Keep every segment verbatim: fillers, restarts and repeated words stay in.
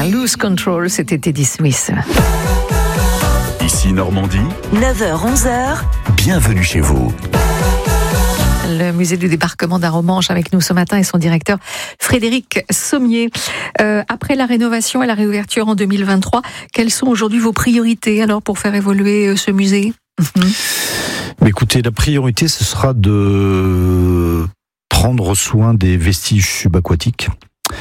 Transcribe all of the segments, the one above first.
Lose Control, c'était Teddy Smith. Ici Normandie, neuf heures onze heures. Bienvenue chez vous. Le musée du débarquement d'Arromanches avec nous ce matin et son directeur Frédéric Sommier. Euh, après la rénovation et la réouverture en deux mille vingt-trois, quelles sont aujourd'hui vos priorités alors pour faire évoluer ce musée ? Mais écoutez, la priorité ce sera de prendre soin des vestiges subaquatiques.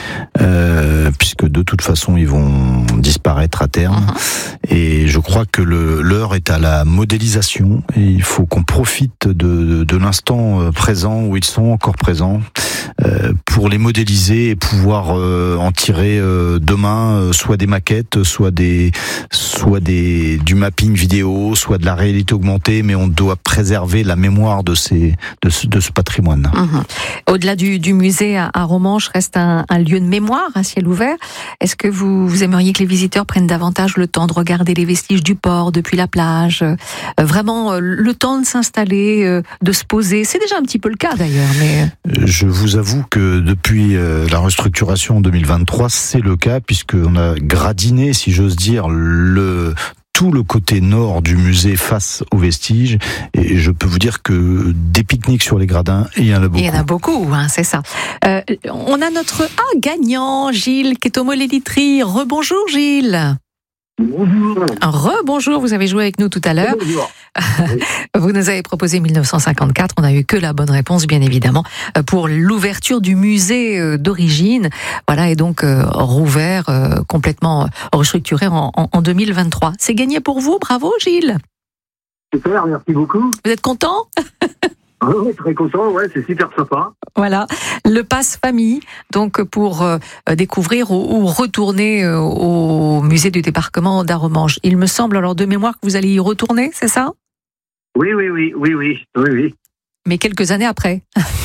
Euh, puisque de toute façon ils vont disparaître à terme. Uh-huh. Et je crois que le, l'heure est à la modélisation et il faut qu'on profite de, de l'instant présent où ils sont encore présents euh, pour les modéliser et pouvoir euh, en tirer euh, demain euh, soit des maquettes, soit des soit des du mapping vidéo, soit de la réalité augmentée, mais on doit préserver la mémoire de ces de ce, de ce patrimoine. Uh-huh. Au-delà du, du musée à, à Arromanches reste un, un lieu de mémoire à ciel ouvert. Est-ce que vous, vous aimeriez que les visiteurs prennent davantage le temps de regarder les vestiges du port depuis la plage, euh, vraiment euh, le temps de s'installer, euh, de se poser? C'est déjà un petit peu le cas d'ailleurs. Mais je vous avoue que depuis euh, la restructuration en deux mille vingt-trois, c'est le cas puisqu'on a gradiné, si j'ose dire, le tout le côté nord du musée face aux vestiges, et je peux vous dire que des pique-niques sur les gradins, il y en a beaucoup. Il y en a beaucoup, hein, c'est ça. Euh, on a notre ah, gagnant, Gilles, qui est au Mollet-Literie. Rebonjour Gilles. Bonjour. Rebonjour, vous avez joué avec nous tout à l'heure. Bonjour. Oui. Vous nous avez proposé mille neuf cent cinquante-quatre, on n'a eu que la bonne réponse, bien évidemment, pour l'ouverture du musée d'origine. Voilà, et donc euh, rouvert, euh, complètement restructuré en, en, en deux mille vingt-trois. C'est gagné pour vous, bravo Gilles. Super, merci beaucoup. Vous êtes content ? Ah ouais, très content, ouais, c'est super sympa. Voilà, le pass famille, donc pour euh, découvrir ou, ou retourner euh, au musée du débarquement d'Arromanches. Il me semble, alors de mémoire, que vous allez y retourner, c'est ça ? Oui, oui, oui, oui, oui, oui, oui. Mais quelques années après.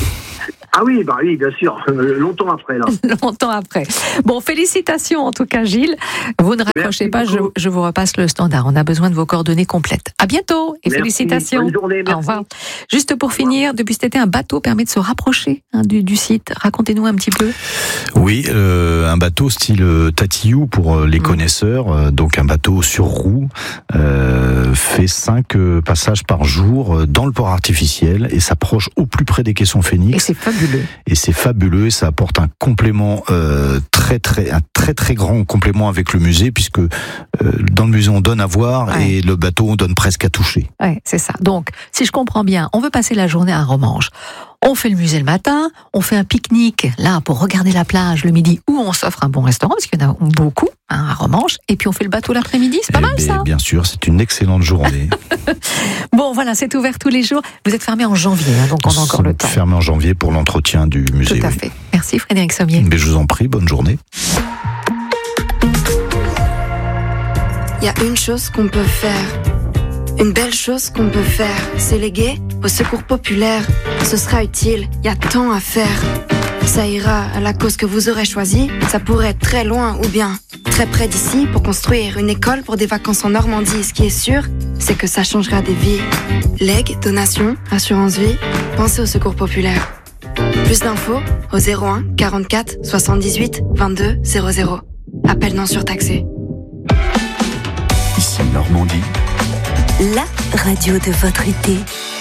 Ah oui, bah oui, bien sûr, euh, longtemps après, là. Longtemps après. Bon, félicitations en tout cas, Gilles. Vous ne raccrochez pas, je, je vous repasse le standard. On a besoin de vos coordonnées complètes. À bientôt et merci. Félicitations. Bonne journée, merci. Au revoir. Juste pour finir, depuis cet été, un bateau permet de se rapprocher hein, du, du site. Racontez-nous un petit peu. Oui, euh, un bateau style Tatillou pour les mmh. connaisseurs, euh, donc un bateau sur roue, euh, fait cinq euh, passages par jour dans le port artificiel et s'approche au plus près des caissons Phénix. Et c'est fabuleux. Et c'est fabuleux et ça apporte un complément euh, très très un très très grand complément avec le musée puisque euh, dans le musée on donne à voir ouais. et le bateau on donne presque à toucher. Ouais, c'est ça. Donc, si je comprends bien, on veut passer la journée à Arromanches. On fait le musée le matin, on fait un pique-nique là pour regarder la plage le midi où on s'offre un bon restaurant parce qu'il y en a beaucoup hein, à Arromanches et puis on fait le bateau l'après-midi, c'est pas eh mal bien, ça. Bien sûr, c'est une excellente journée. Bon voilà, c'est ouvert tous les jours. Vous êtes fermé en janvier, hein, donc on a encore le temps. Fermé en janvier pour l'entretien du musée. Tout à oui. fait. Merci Frédéric Sommier. Mais je vous en prie, bonne journée. Il y a une chose qu'on peut faire. Une belle chose qu'on peut faire, c'est léguer au secours populaire. Ce sera utile, il y a tant à faire. Ça ira à la cause que vous aurez choisie. Ça pourrait être très loin ou bien très près d'ici pour construire une école pour des vacances en Normandie. Ce qui est sûr, c'est que ça changera des vies. Legs, donations, assurance vie, pensez au secours populaire. Plus d'infos au zéro un quarante-quatre soixante-dix-huit vingt-deux zéro zéro. Appel non surtaxé. Ici Normandie. La radio de votre été.